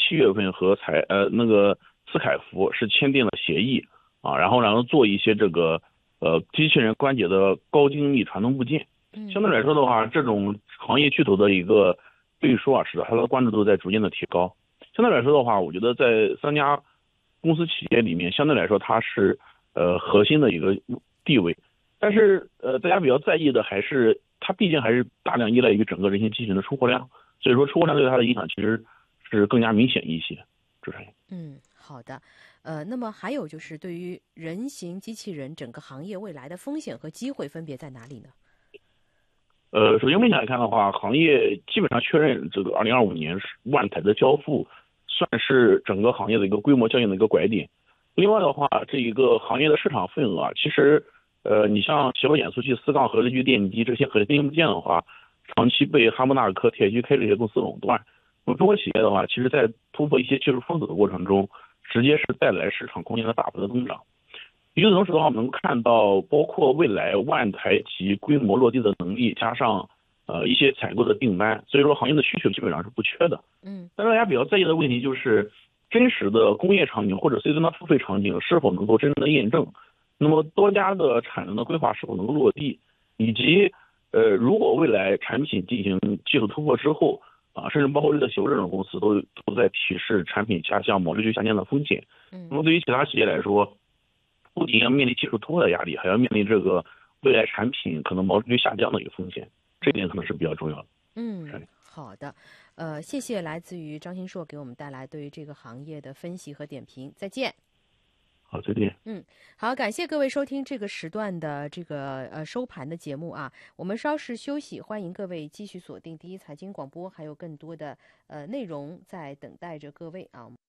7月份和那个斯凯夫是签订了协议啊，然后做一些这个机器人关节的高精密传动部件。相对来说的话，这种行业巨头的一个背书啊，使得它的关注度在逐渐的提高。相对来说的话，我觉得在3家公司企业里面，相对来说它是核心的一个地位。但是大家比较在意的还是它毕竟还是大量依赖于整个人形机器人的出货量，所以说出货量对它的影响其实是更加明显一些。主持人。 好的。那么还有就是对于人形机器人整个行业未来的风险和机会分别在哪里呢？ 首先目前来看的话，行业基本上确认这个2025年万台的交付算是整个行业的一个规模效应的一个拐点。另外的话，这一个行业的市场份额啊，其实你像协和减速器、4核离区电机这些核心零部件的话，长期被哈姆纳克、铁西 K 这些公司垄断。那么中国企业的话，其实在突破一些技术封锁的过程中，直接是带来市场空间的大幅的增长。与此同时的话，我们能看到，包括未来万台级规模落地的能力，加上一些采购的订单，所以说行业的需求基本上是不缺的。但是大家比较在意的问题就是，真实的工业场景或者 C 端的付费场景是否能够真正的验证？那么多家的产能的规划是否能够落地？以及如果未来产品进行技术突破之后甚至包括热协这种公司都在提示产品下降、毛利率下降的风险。那么对于其他企业来说，不仅要面临技术突破的压力，还要面临这个未来产品可能毛利率下降的一个风险，这一点可能是比较重要的。 好的。谢谢来自于张新硕给我们带来对于这个行业的分析和点评。再见。 好，再见。 好，感谢各位收听这个时段的这个收盘的节目啊。我们稍事休息，欢迎各位继续锁定第一财经广播，还有更多的内容在等待着各位啊。